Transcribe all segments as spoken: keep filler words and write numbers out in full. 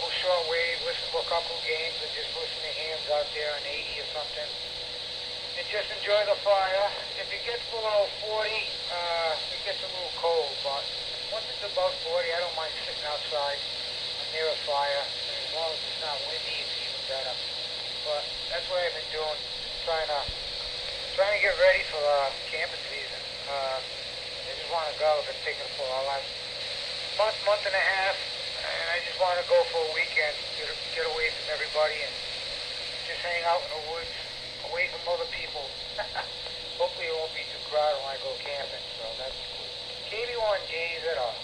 couple shortwave, listen to a couple games, and just listen to hams out there on eighty or something. And just enjoy the fire. If it gets below forty, uh, it gets a little cold, but once it's above forty, I don't mind sitting outside near a fire. As long as it's not windy, it's even better. But that's what I've been doing, trying to trying to get ready for uh, camping season. Uh, I just want to go. I've been thinking for the last month, month and a half, and I just want to go for a weekend, get, get away from everybody, and just hang out in the woods, away from other people. Hopefully it won't be too crowded when I go camping. So that's K B one J Z R.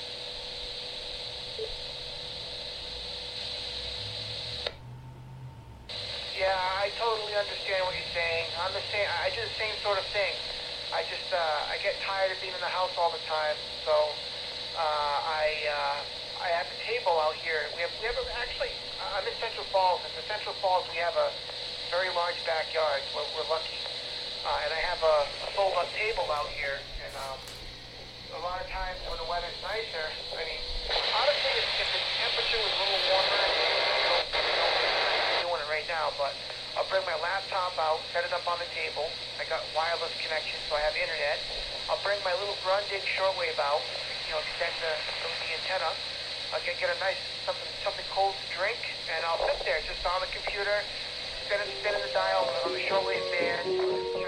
Yeah, I totally understand what you're saying. I'm the same. I do the same sort of thing. I just uh, I get tired of being in the house all the time, so uh, I uh, I have a table out here. We have we have a, actually I'm in Central Falls, and in Central Falls we have a very large backyard. We're, we're lucky, uh, and I have a, a fold-up table out here. And um, a lot of times when the weather's nicer, I mean, honestly, if, if the temperature was a little warmer, you know, you know, I'm doing it right now, but I'll bring my laptop out, set it up on the table. I got wireless connection, so I have internet. I'll bring my little Grundig shortwave out, you know, extend the, the antenna. I'll get, get a nice something something cold to drink, and I'll sit there just on the computer, spinning spinning the dial on the shortwave band.